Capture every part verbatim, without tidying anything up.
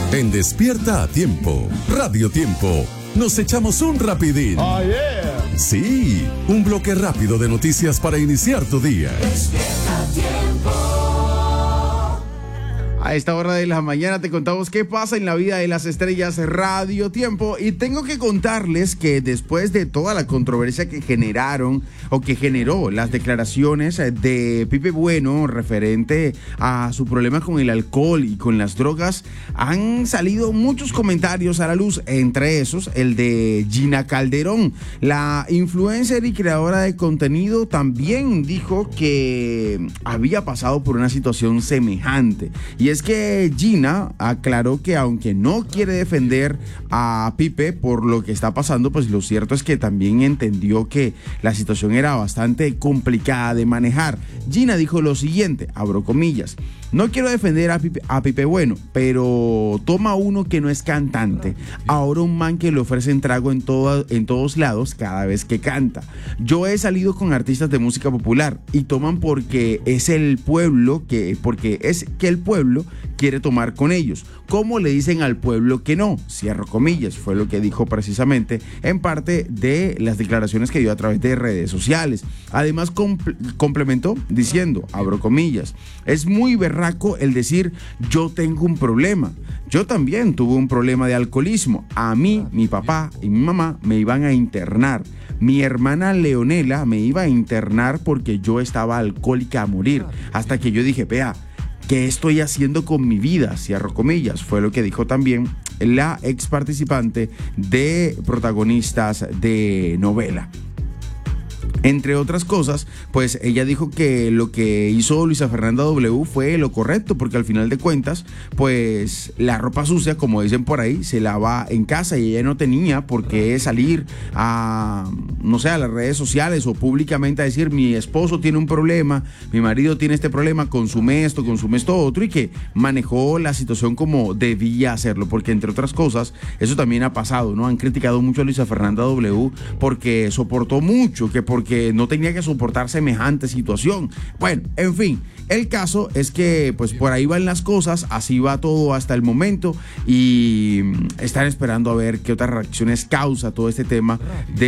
En Despierta a Tiempo, Radio Tiempo, nos echamos un rapidín. Oh, yeah. Sí, un bloque rápido de noticias para iniciar tu día. Despierta a Tiempo. A esta hora de la mañana te contamos qué pasa en la vida de las estrellas Radio Tiempo, y tengo que contarles que después de toda la controversia que generaron o que generó las declaraciones de Pipe Bueno referente a su problema con el alcohol y con las drogas, han salido muchos comentarios a la luz, entre esos el de Gina Calderón. La influencer y creadora de contenido también dijo que había pasado por una situación semejante, y es Es que Gina aclaró que aunque no quiere defender a Pipe por lo que está pasando, pues lo cierto es que también entendió que la situación era bastante complicada de manejar. Gina dijo lo siguiente, abro comillas: no quiero defender a Pipe, a Pipe Bueno, pero toma uno que no es cantante. Ahora un man que le ofrecen trago en, todo, en todos lados cada vez que canta. Yo he salido con artistas de música popular y toman porque es el pueblo, que, porque es que el pueblo quiere tomar con ellos. ¿Cómo le dicen al pueblo que no? Cierro comillas, fue lo que dijo precisamente en parte de las declaraciones que dio a través de redes sociales. Además compl- complementó diciendo, abro comillas, es muy berraco el decir yo tengo un problema. Yo también tuve un problema de alcoholismo. A mí, mi papá y mi mamá me iban a internar. Mi hermana Leonela me iba a internar porque yo estaba alcohólica a morir. Hasta que yo dije, vea, ¿qué estoy haciendo con mi vida? Cierro comillas, fue lo que dijo también la ex participante de Protagonistas de Novela. Entre otras cosas, pues ella dijo que lo que hizo Luisa Fernanda W fue lo correcto, porque al final de cuentas, pues la ropa sucia, como dicen por ahí, se lava en casa, y ella no tenía por qué salir a, no sé, a las redes sociales o públicamente a decir mi esposo tiene un problema, mi marido tiene este problema, consume esto, consume esto otro, y que manejó la situación como debía hacerlo, porque entre otras cosas, eso también ha pasado, ¿no? Han criticado mucho a Luisa Fernanda W porque soportó mucho, que porque no tenía que soportar semejante situación. Bueno, en fin, el caso es que pues por ahí van las cosas, así va todo hasta el momento, y están esperando a ver qué otras reacciones causa todo este tema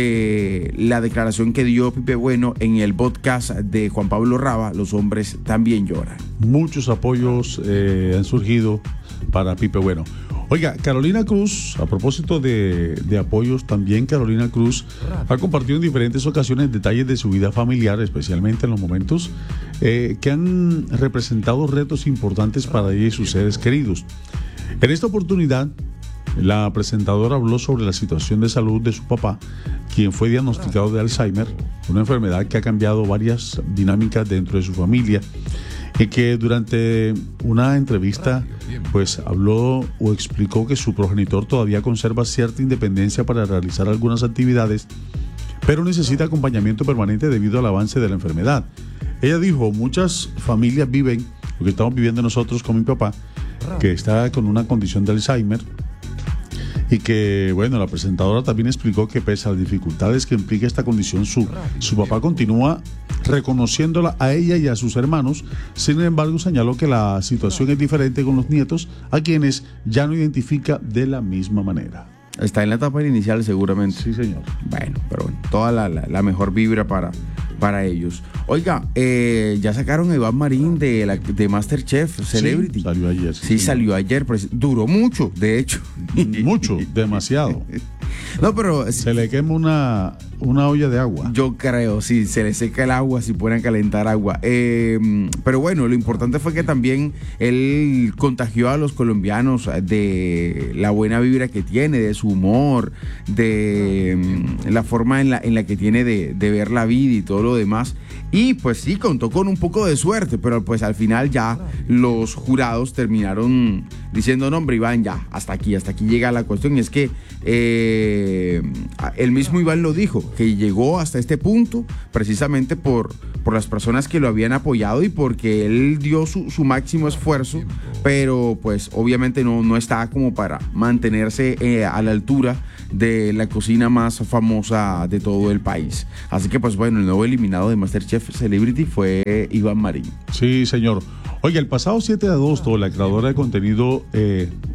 de la declaración que dio Pipe Bueno en el podcast de Juan Pablo Raba, Los hombres también lloran. Muchos apoyos eh, han surgido para Pipe Bueno. Oiga, Carolina Cruz, a propósito de, de apoyos, también Carolina Cruz ha compartido en diferentes ocasiones detalles de su vida familiar, especialmente en los momentos eh, que han representado retos importantes para ella y sus seres queridos. En esta oportunidad, la presentadora habló sobre la situación de salud de su papá, quien fue diagnosticado de Alzheimer, una enfermedad que ha cambiado varias dinámicas dentro de su familia, y que durante una entrevista pues habló o explicó que su progenitor todavía conserva cierta independencia para realizar algunas actividades, pero necesita acompañamiento permanente debido al avance de la enfermedad. Ella dijo, muchas familias viven lo que estamos viviendo nosotros con mi papá, que está con una condición de Alzheimer, y que, bueno, la presentadora también explicó que pese a las dificultades que implica esta condición, su, su papá continúa reconociéndola a ella y a sus hermanos. Sin embargo, señaló que la situación es diferente con los nietos, a quienes ya no identifica de la misma manera. Está en la etapa inicial seguramente. Sí, señor. Bueno, pero bueno, toda la, la, la mejor vibra para, para ellos. Oiga, eh, ya sacaron a Iván Marín de, la, de MasterChef Celebrity. Sí, salió ayer. Sí, sí salió ayer, pero duró mucho, de hecho. Mucho, demasiado. No, pero se le quema una, una olla de agua. Yo creo, sí, se le seca el agua si ponen a calentar agua. Eh, pero bueno, lo importante fue que también él contagió a los colombianos de la buena vibra que tiene, de su humor, de um, la forma en la, en la que tiene de, de ver la vida y todo lo demás. Y pues sí, contó con un poco de suerte, pero pues al final ya los jurados terminaron diciendo, no hombre Iván, ya, hasta aquí, hasta aquí llega la cuestión. Y es que eh, el mismo Iván lo dijo, que llegó hasta este punto precisamente por, por las personas que lo habían apoyado y porque él dio su, su máximo esfuerzo, pero pues obviamente no, no está como para mantenerse eh, a la altura de la cocina más famosa de todo el país. Así que pues bueno, el nuevo eliminado de MasterChef Celebrity fue Iván Marín. Sí, señor. Oye, el pasado siete de agosto, la creadora de contenido eh,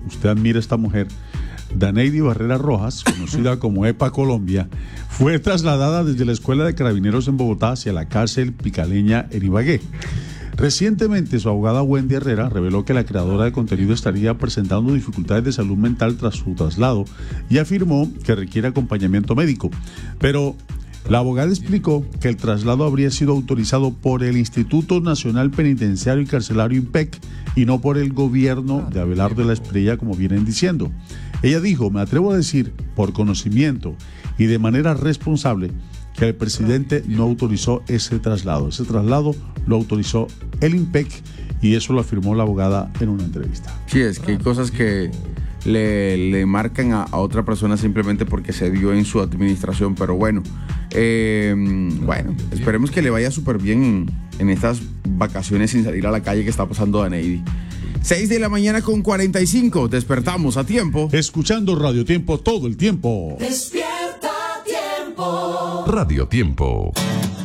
usted admira a esta mujer, Daneidy Barrera Rojas, conocida como EPA Colombia, fue trasladada desde la Escuela de Carabineros en Bogotá hacia la cárcel picaleña en Ibagué. Recientemente, su abogada Wendy Herrera reveló que la creadora de contenido estaría presentando dificultades de salud mental tras su traslado y afirmó que requiere acompañamiento médico. Pero la abogada explicó que el traslado habría sido autorizado por el Instituto Nacional Penitenciario y Carcelario INPEC y no por el gobierno de Abelardo de la Espriella, como vienen diciendo. Ella dijo: me atrevo a decir, por conocimiento y de manera responsable, que el presidente no autorizó ese traslado. Ese traslado lo autorizó el INPEC y eso lo afirmó la abogada en una entrevista. Sí, es que hay cosas que le, le marcan a, a otra persona simplemente porque se dio en su administración, pero bueno, eh, bueno, esperemos que le vaya súper bien en, en estas vacaciones sin salir a la calle que está pasando Daneidy. seis de la mañana con cuarenta y cinco, despertamos a tiempo. Escuchando Radio Tiempo todo el tiempo. Despierta Tiempo. Radio Tiempo.